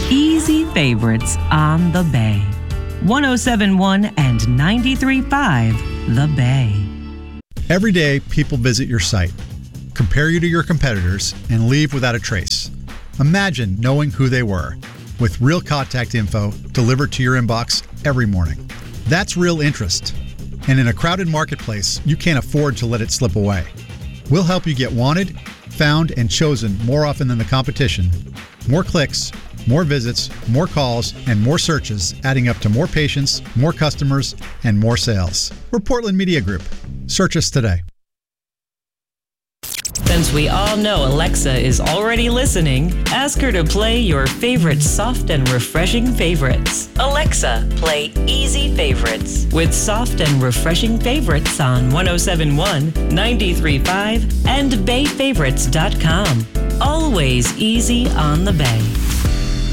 Easy Favorites on the Bay. 107.1 and 93.5 The Bay. Every day, people visit your site, compare you to your competitors, and leave without a trace. Imagine knowing who they were, with real contact info delivered to your inbox every morning. That's real interest. And in a crowded marketplace, you can't afford to let it slip away. We'll help you get wanted, found, and chosen more often than the competition. More clicks, more visits, more calls, and more searches, adding up to more patients, more customers, and more sales. We're Portland Media Group. Search us today. Since we all know Alexa is already listening, ask her to play your favorite soft and refreshing favorites. Alexa, play Easy Favorites with soft and refreshing favorites on 107.1, 93.5, and bayfavorites.com. Always easy on the Bay.